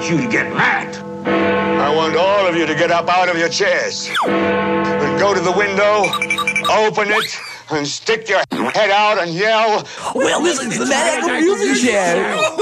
want you to get mad. I want all of you to get up out of your chairs and go to the window, open it, and stick your head out and yell, Well, this is the Mad Apple Music Show.